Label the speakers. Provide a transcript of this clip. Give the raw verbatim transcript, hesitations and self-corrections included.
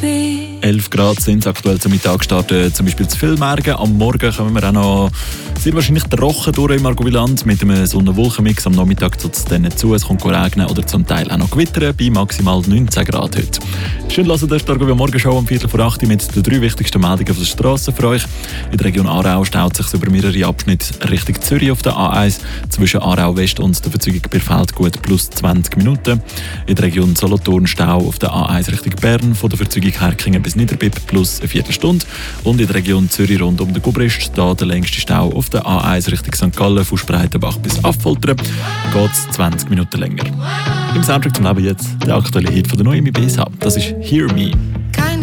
Speaker 1: elf Grad sind es aktuell zum Mittagstart, äh, zum Beispiel zu Villmergen. Am Morgen kommen wir auch noch sehr wahrscheinlich trocken durch im Argobiland mit einem Sonne-Wolken-Mix. Am Nachmittag tut es dann zu, es kommt regnen oder zum Teil auch noch gewittern bei maximal neunzehn Grad heute. Schön, dass ihr die Argovia Morgenshow am Viertel vor acht mit den drei wichtigsten Meldungen auf der Straße für euch. In der Region Aarau staut sich über mehrere Abschnitte Richtung Zürich auf der A eins zwischen Aarau West und der Verzügung Birfeld gut plus zwanzig Minuten. In der Region Solothurn Stau auf der A eins Richtung Bern von der Verzügung Herkingen bis Niederbipp plus eine Viertelstunde. Und in der Region Zürich rund um den Gubrist, da der längste Stau auf der A eins Richtung Sankt Gallen von Spreitenbach bis Affoltern, geht es zwanzig Minuten länger. Im Soundtrack zum Leben jetzt der aktuelle Hit von der neuen Ibisa. Das ist «Hear Me».